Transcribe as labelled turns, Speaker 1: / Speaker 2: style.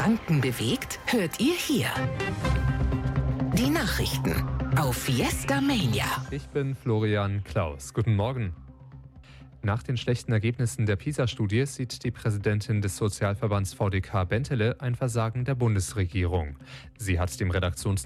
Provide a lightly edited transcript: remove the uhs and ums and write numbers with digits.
Speaker 1: Franken bewegt, hört ihr hier. Die Nachrichten auf Fiesta Mania.
Speaker 2: Ich bin Florian Klaus. Guten Morgen. Nach den schlechten Ergebnissen der PISA-Studie sieht die Präsidentin des Sozialverbands VDK Bentele ein Versagen der Bundesregierung. Sie hat dem